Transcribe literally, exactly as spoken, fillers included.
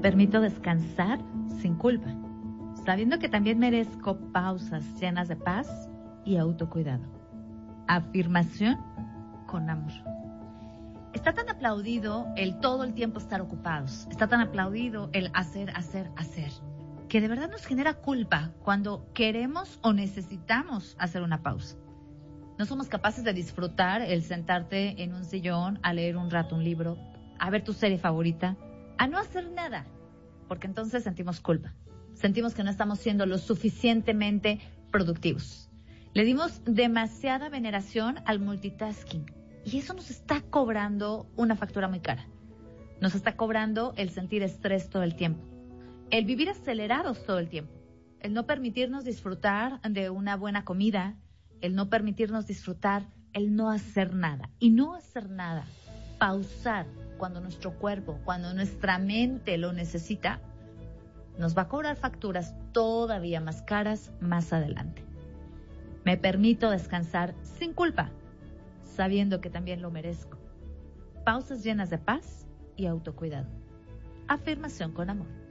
permito descansar sin culpa, sabiendo que también merezco pausas llenas de paz y autocuidado. Afirmación con amor. Está tan aplaudido el todo el tiempo estar ocupados, está tan aplaudido el hacer, hacer, hacer, que de verdad nos genera culpa cuando queremos o necesitamos hacer una pausa. No somos capaces de disfrutar el sentarte en un sillón a leer un rato un libro, a ver tu serie favorita, a no hacer nada, porque entonces sentimos culpa. Sentimos que no estamos siendo lo suficientemente productivos. Le dimos demasiada veneración al multitasking y eso nos está cobrando una factura muy cara. Nos está cobrando el sentir estrés todo el tiempo, el vivir acelerados todo el tiempo, el no permitirnos disfrutar de una buena comida, el no permitirnos disfrutar, el no hacer nada. Y no hacer nada, pausar cuando nuestro cuerpo, cuando nuestra mente lo necesita, nos va a cobrar facturas todavía más caras más adelante. Me permito descansar sin culpa, sabiendo que también lo merezco. Pausas llenas de paz y autocuidado. Afirmación con amor.